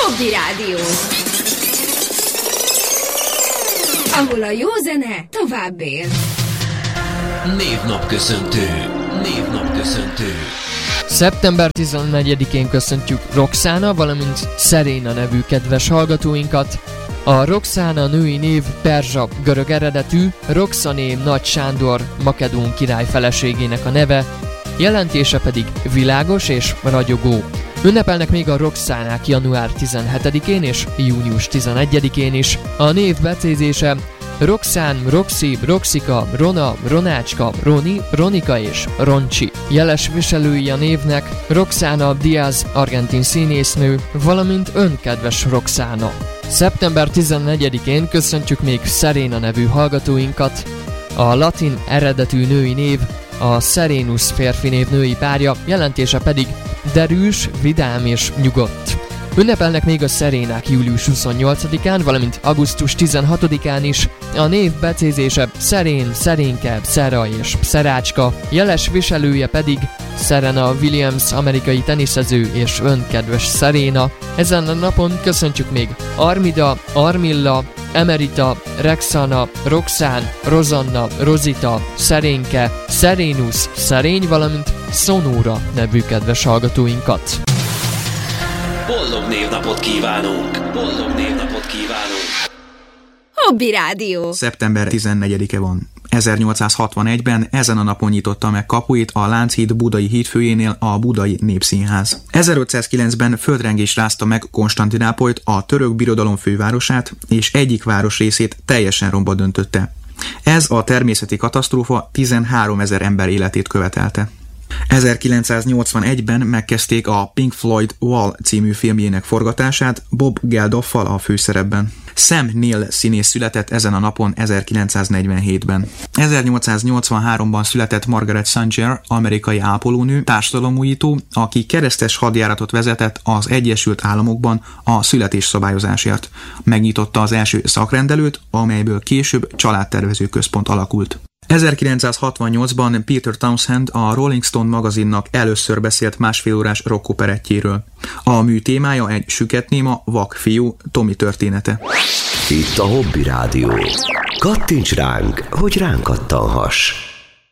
Hobby Rádió, ahol a jó zene tovább él. Névnapköszöntő. Szeptember 14-én köszöntjük Roxana, valamint Serena nevű kedves hallgatóinkat. A Roxana női név perzsa görög eredetű, Roxané Nagy Sándor makedón király feleségének a neve, jelentése pedig világos és ragyogó. Ünnepelnek még a Roxánák január 17-én és június 11-én is. A név becézése Roxán, Roxy, Roxika, Rona, Ronácska, Roni, Ronika és Roncsi. Jeles viselői a névnek Roxana Diaz, argentin színésznő, valamint önkedves Roxana. Szeptember 14-én köszöntjük még Serena nevű hallgatóinkat. A latin eredetű női név a Serenus férfi név női párja, jelentése pedig derűs, vidám és nyugodt. Ünnepelnek még a Serénák július 28-án, valamint augusztus 16-án is. A név becézése Szerén, Szerénke, Szera és Szerácska, jeles viselője pedig Serena Williams, amerikai teniszező és önkedves Serena. Ezen a napon köszöntjük még Armida, Armilla, Emerita, Rexana, Roxán, Rozanna, Rozita, Szerénke, Serenus, Szerény, valamint Sonóra nevű kedves hallgatóinkat. Boldog névnapot kívánunk! Hobby Rádió. Szeptember 14-e van. 1861-ben ezen a napon nyitotta meg kapuit a Lánchíd budai hídfőjénél a Budai Népszínház. 1509-ben földrengés rázta meg Konstantinápolyt, a török birodalom fővárosát, és egyik városrészét teljesen romba döntötte. Ez a természeti katasztrófa 13 000 ember életét követelte. 1981-ben megkezdték a Pink Floyd Wall című filmjének forgatását Bob Geldofffal a főszerepben. Sam Neill színész született ezen a napon 1947-ben. 1883-ban született Margaret Sanger, amerikai ápolónő, társadalomújító, aki keresztes hadjáratot vezetett az Egyesült Államokban a születésszabályozásért. Megnyitotta az első szakrendelőt, amelyből később családtervező központ alakult. 1968-ban Peter Townshend a Rolling Stone magazinnak először beszélt másfélórás rockoperettjéről. A mű témája egy süketnéma, vak fiú, Tommy története. Itt a Hobby Rádió. Kattints ránk, hogy ránk kattanhass.